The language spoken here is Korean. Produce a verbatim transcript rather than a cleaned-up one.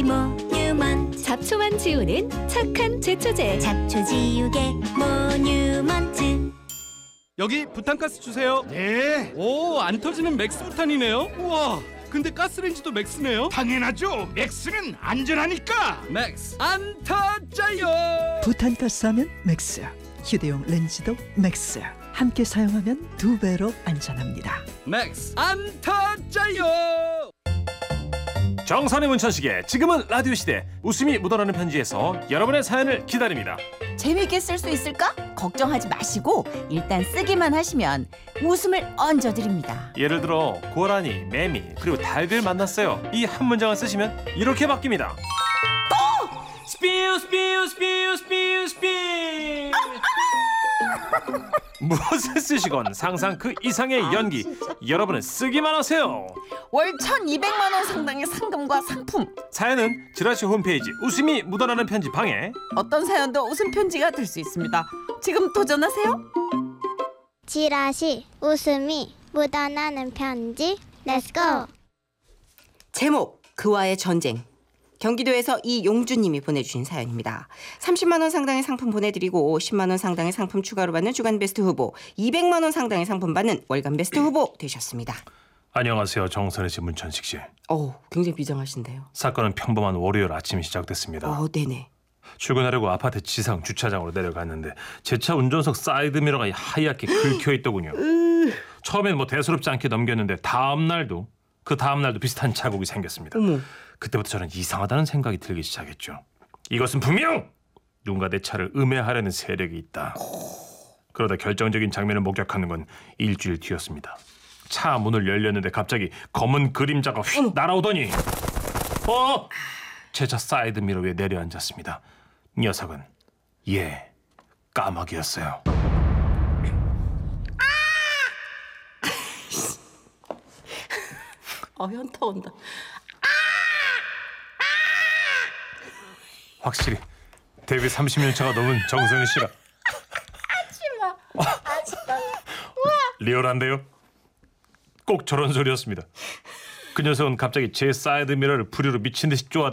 모뉴먼트. 잡초만 지우는 착한 제초제. 잡초 지우개 모뉴먼트. 여기 부탄가스 주세요. 네, 오, 안 터지는 맥스 부탄이네요. 우와, 근데 가스레인지도 맥스네요. 당연하죠. 맥스는 안전하니까. 맥스 안 터져요. 부탄가스 하면 맥스, 휴대용 렌즈도 맥스. 함께 사용하면 두 배로 안전합니다. 맥스 안 터져요. 정선의 문천식의 지금은 라디오 시대 웃음이 묻어나는 편지에서 여러분의 사연을 기다립니다. 재미있게 쓸 수 있을까? 걱정하지 마시고 일단 쓰기만 하시면 웃음을 얹어드립니다. 예를 들어 고라니, 매미 그리고 달들 만났어요. 이 한 문장을 쓰시면 이렇게 바뀝니다. 스피우 스피우 스피우 스피우 스피우 무엇을 쓰시건 상상 그 이상의 연기 여러분은 쓰기만 하세요. 월 천이백만 원 상당의 상금과 상품. 사연은 지라시 홈페이지 웃음이 묻어나는 편지 방에 어떤 사연도 웃음 편지가 될 수 있습니다. 지금 도전하세요. 지라시 웃음이 묻어나는 편지. 렛츠고. 제목 그와의 전쟁. 경기도에서 이용주님이 보내주신 사연입니다. 삼십만 원 상당의 상품 보내드리고 십만 원 상당의 상품 추가로 받는 주간 베스트 후보, 이백만 원 상당의 상품 받는 월간 베스트 후보 되셨습니다. 안녕하세요. 정선의 씨, 문천식 씨. 어, 굉장히 비장하신데요. 사건은 평범한 월요일 아침이 시작됐습니다. 어, 네네. 출근하려고 아파트 지상 주차장으로 내려갔는데 제 차 운전석 사이드미러가 하얗게 긁혀있더군요. 처음엔 뭐 대수롭지 않게 넘겼는데 다음 날도 그 다음 날도 비슷한 자국이 생겼습니다. 어머. 그때부터 저는 이상하다는 생각이 들기 시작했죠. 이것은 분명 누군가 내 차를 음해하려는 세력이 있다. 그러다 결정적인 장면을 목격하는 건 일주일 뒤였습니다. 차 문을 열렸는데 갑자기 검은 그림자가 휙 날아오더니 어? 제 차 사이드미러 위에 내려앉았습니다. 녀석은 예, 까마귀였어요. 어, 현타 온다. 확실히 데뷔 삼십 년 차가 넘은 정선희 씨라. 하지마. 하지마. 리얼한데요? 꼭 저런 소리였습니다. 그 녀석은 갑자기 제 사이드미러를 부리로 미친 듯이 쪼아